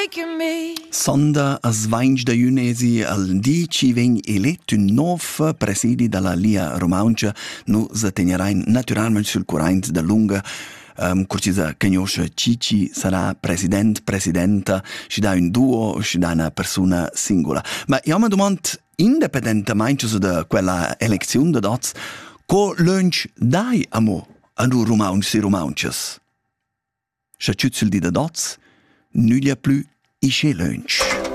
Sonda as vainch da Junesi al di ci vegn elet un nov presidi dalla Lia Romauncha nu zategnerein naturalmente sul current da lunga curcisa cagnoscia Cici sarà presidenta, ci dà un duo, ci dà una persona singola. Ma io mi domando, indipendentemente da quella elezione da dots, co lunch dai amo a nu romaunci romaunches? Se ciuzzul di da dots, nulla più isce lunch.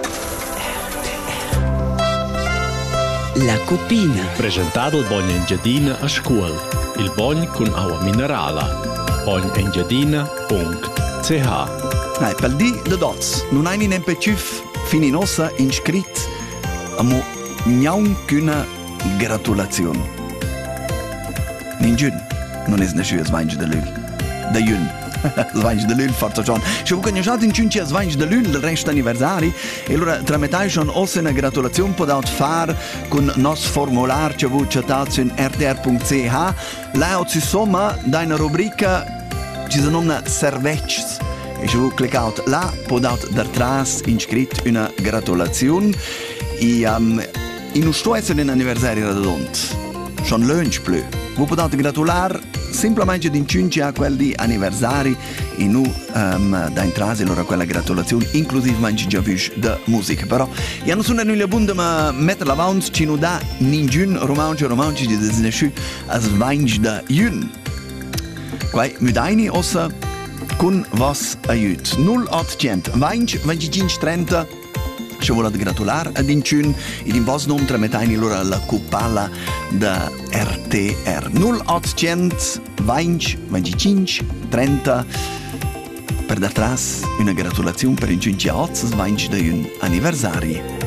La Copina. Presentato il Bogn Engiadina a scuola. Il Bogn con acqua minerale. bognengiadina.ch. Per di da dots, non hai neanche più fini nossa inscrit amo niancuna gratulazione. Ningun non è nessuno svange da lui. Da Jun. Svange da lui, forza John. Se vuoi conoscere in Ciuncia svange da lui, il resto anniversari, e allora trametai schon ossa una gratulazione podaut far con nos formular che vu chatat su rdr.ch. Là ci somma da una rubrica ci sono una servecce. E se vuoi cliccaut là podaut dartras inscrit una gratulazione e in sto essere un anniversario radont. Schon lunch plö. Vu podaut gratular semplicemente in Ciuncia a quel di anniversari e nu da entrare allora quella gratulazione inclusivamente già visto da musica. Però io non sono nulla buona ma mettere l'avanti ci non dà ningun romanci di desnesciù a svange da Jun. Quai mudaini ossa con vos aiut 0800 20 25 30 ci volete gratulare ad Incun e in vostro nome tramettaini allora la cupala da RTR 0800 20 25 30 per dar tras una gratulazione per Incun ci ha 8 20 da un anniversari.